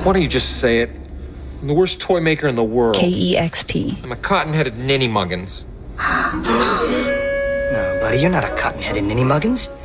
Why don't you just say it? I'm the worst toy maker in the world. KEXP. I'm a cotton-headed ninny muggins. No, buddy, you're not a cotton-headed ninny muggins.